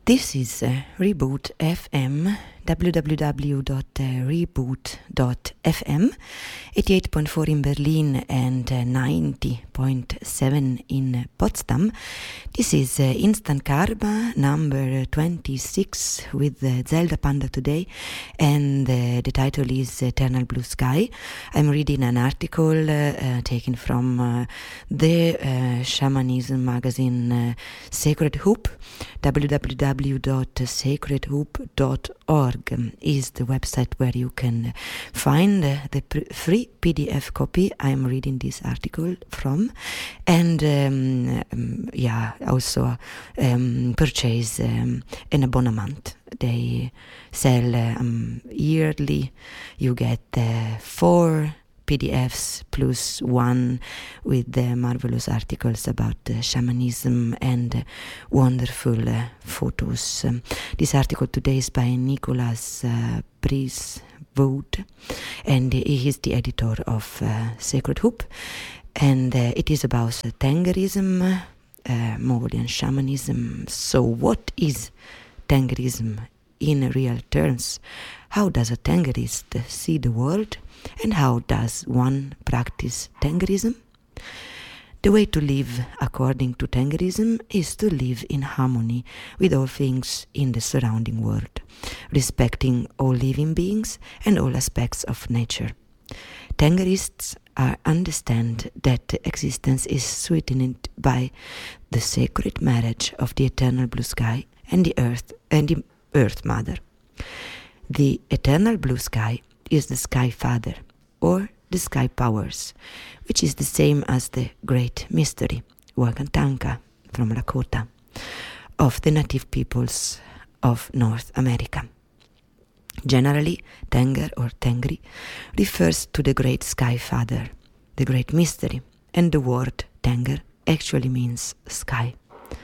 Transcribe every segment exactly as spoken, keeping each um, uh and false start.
This is uh, Reboot F M, w w w dot reboot dot f m, eighty-eight point four in Berlin and uh, ninety point seven in Potsdam. This is uh, Instant Karma number twenty-six with uh, Zelda Panda today, and uh, the title is Eternal Blue Sky. I'm reading an article uh, uh, taken from uh, the uh, shamanism magazine uh, Sacred Hoop. w w w dot sacred hoop dot org is the website where you can find uh, the pr- free P D F copy I'm reading this article from, and um, um, yeah, also um, purchase um, an abonnement. They sell um, yearly. You get uh, four P D Fs plus one with the marvelous articles about uh, shamanism and uh, wonderful uh, photos. Um, this article today is by Nicholas uh, Briswood, and he is the editor of uh, Sacred Hoop, and uh, it is about uh, Tengerism, uh, Mongolian shamanism. So what is Tengerism in real terms? How does a Tengerist see the world? And how does one practice Tengerism? The way to live according to Tengerism is to live in harmony with all things in the surrounding world, respecting all living beings and all aspects of nature. Tengerists are understand that existence is sweetened by the sacred marriage of the eternal blue sky and the earth and the Earth Mother. The eternal blue sky is the Sky Father, or the Sky Powers, which is the same as the Great Mystery, Wakantanka from Lakota, of the native peoples of North America. Generally, Tenger or Tengri refers to the Great Sky Father, the Great Mystery, and the word Tenger actually means sky.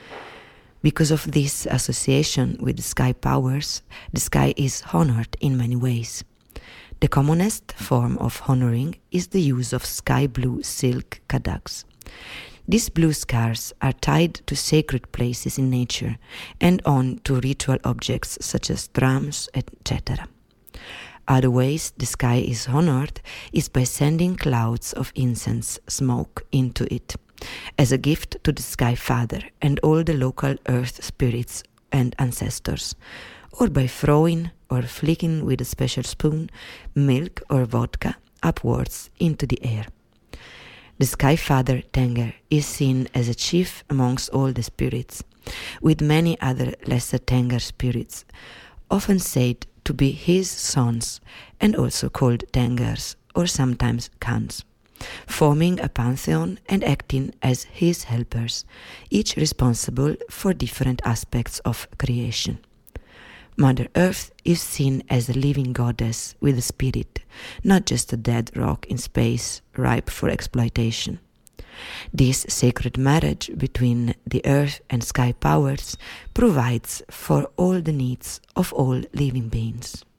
Because of this association with the Sky Powers, the sky is honored in many ways. The commonest form of honoring is the use of sky blue silk kadags. These blue scarves are tied to sacred places in nature and on to ritual objects such as drums, et cetera. Other ways the sky is honored is by sending clouds of incense smoke into it as a gift to the Sky Father and all the local earth spirits and ancestors, or by throwing or flicking with a special spoon milk or vodka upwards into the air. The Sky Father Tenger is seen as a chief amongst all the spirits, with many other lesser Tenger spirits, often said to be his sons and also called Tengers or sometimes Khans, forming a pantheon and acting as his helpers, each responsible for different aspects of creation. Mother Earth is seen as a living goddess with a spirit, not just a dead rock in space ripe for exploitation. This sacred marriage between the earth and sky powers provides for all the needs of all living beings.